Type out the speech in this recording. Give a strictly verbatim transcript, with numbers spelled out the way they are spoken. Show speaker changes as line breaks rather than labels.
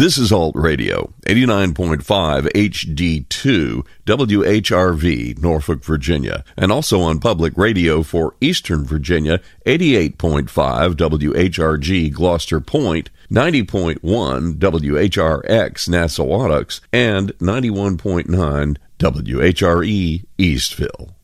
This is Alt Radio, eighty-nine point five H D two, W H R V, Norfolk, Virginia, and also on public radio for Eastern Virginia, eighty-eight point five W H R G, Gloucester Point, ninety point one W H R X, Nassawadox, and ninety-one point nine W H R E, Eastville.